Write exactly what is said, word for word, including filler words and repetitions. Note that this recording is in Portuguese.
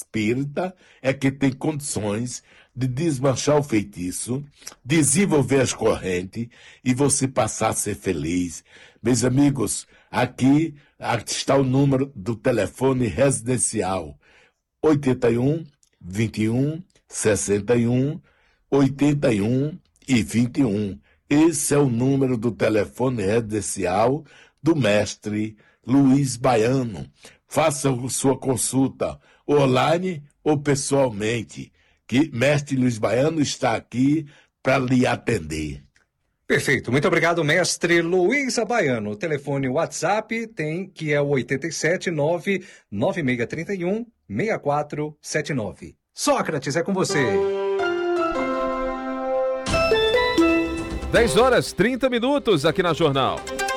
espírita é que tem condições de desmanchar o feitiço, desenvolver as correntes e você passar a ser feliz. Meus amigos, aqui, aqui está o número do telefone residencial: oitenta e um, vinte e um, sessenta e um, oitenta e um e vinte e um. Esse é o número do telefone residencial do mestre Luiz Baiano. Faça sua consulta online ou pessoalmente, que mestre Luiz Baiano está aqui para lhe atender. Perfeito, muito obrigado, mestre Luiz Baiano. O telefone WhatsApp tem, que é o oito sete nove nove seis três um seis quatro sete nove. Sócrates, é com você. dez horas, trinta minutos aqui na Jornal.